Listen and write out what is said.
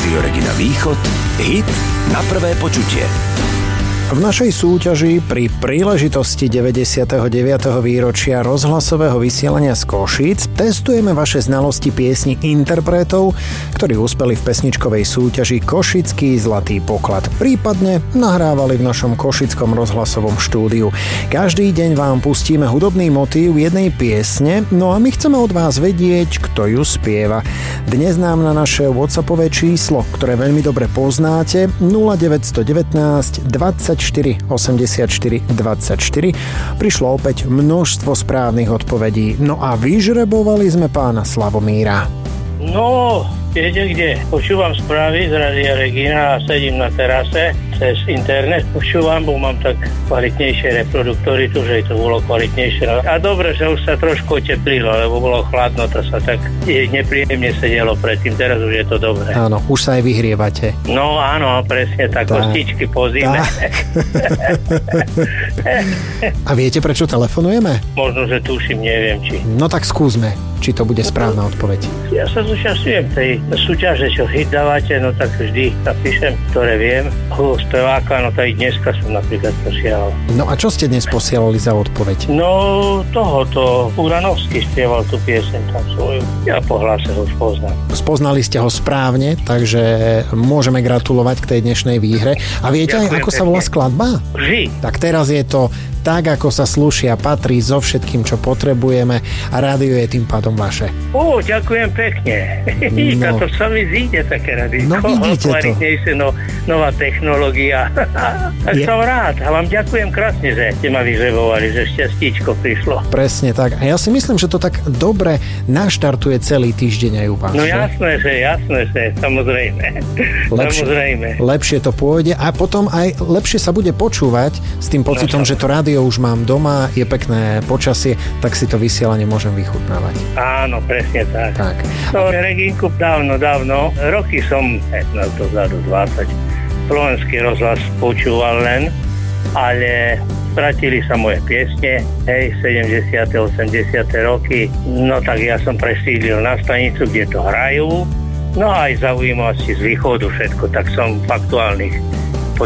Rádio Regina Východ, hit na prvé počutie. V našej súťaži pri príležitosti 99. výročia rozhlasového vysielania z Košíc testujeme vaše znalosti piesni interpretov, ktorí uspeli v pesničkovej súťaži Košický zlatý poklad. Prípadne nahrávali v našom košickom rozhlasovom štúdiu. Každý deň vám pustíme hudobný motív jednej piesne, no a my chceme od vás vedieť, kto ju spieva. Dnes nám na naše WhatsAppové číslo, ktoré veľmi dobre poznáte, 0919 24 84 24, prišlo opäť množstvo správnych odpovedí. No a vyžrebovali sme pána Slavomíra. No, viete kde? Počúvam správy z Rádia Regina a sedím na terase. Cez internet počúvam, bo mám tak kvalitnejšie reproduktory tu, že to bolo kvalitnejšie. A dobre, že už sa trošku oteplilo, lebo bolo chladno, to sa tak nepríjemne sedelo predtým, teraz už je to dobré. Áno, už sa aj vyhrievate. No áno, presne tak, kostičky po zime. A viete, prečo telefonujeme? Možno, že tuším, neviem či. No tak skúsme, či to bude správna odpoveď. Ja sa zúčastňujem tej súťaže, čo hit dávate, no tak vždy napíšem, ktoré viem. Speváka, no tak dneska som napríklad posielal. No a čo ste dnes posielali za odpoveď? No tohoto, Uranovský spieval tú pieseň tam svoju. Ja po hlase ho spoznám. Spoznali ste ho správne, takže môžeme gratulovať k tej dnešnej výhre. A viete aj, ako sa volá skladba? Vždy. Tak teraz je to tak, ako sa slúši a patrí so všetkým, čo potrebujeme a rádio je tým pádom vaše. Ďakujem pekne. No. To sa mi zíde také rádio. No vidíte to. Nová technológia. Tak som rád a vám ďakujem krásne, že ste ma vyžrebovali, že šťastíčko prišlo. Presne tak. A ja si myslím, že to tak dobre naštartuje celý týždeň aj u vás. No jasné, že samozrejme. Lepšie to pôjde a potom aj lepšie sa bude počúvať s tým pocitom, že to rádio už mám doma, je pekné počasie, tak si to vysielanie môžem vychutnávať. Áno, presne tak. To Reginku dávno, roky som, dozadu 20, slovenský rozhlas počúval len, ale stratili sa moje piesne, 70. 80. roky, no tak ja som presídlil na stanicu, kde to hrajú, no aj zaujímavosti z východu všetko, tak som v aktuálnych